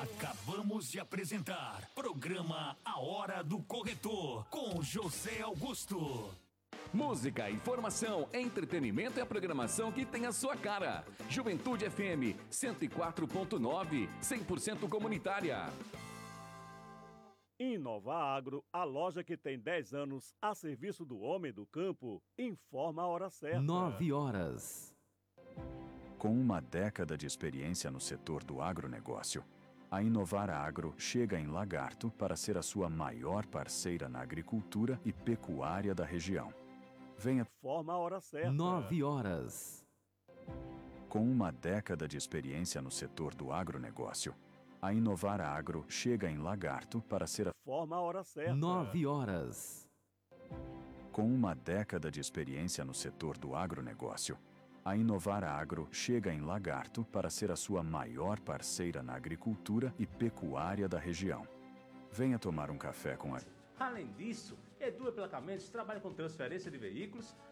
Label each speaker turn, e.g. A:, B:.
A: Acabamos de apresentar programa A Hora do Corretor com José Augusto.
B: Música, informação, entretenimento e a programação que tem a sua cara. Juventude FM 104.9, 100% comunitária.
C: Inova Agro, a loja que tem 10 anos a serviço do homem do campo, informa a hora certa.
D: 9 horas.
E: Com uma década de experiência no setor do agronegócio, a Inovar Agro chega em Lagarto para ser a sua maior parceira na agricultura e pecuária da região. Venha.
C: Informa a hora certa.
D: 9 horas.
E: Com uma década de experiência no setor do agronegócio, a Inovar Agro chega em Lagarto para ser a.
C: Informa a hora certa.
D: 9 horas.
E: Com uma década de experiência no setor do agronegócio, a Inovar Agro chega em Lagarto para ser a sua maior parceira na agricultura e pecuária da região. Venha tomar um café com a.
F: Além disso, Edu Emplacamentos trabalha com transferência de veículos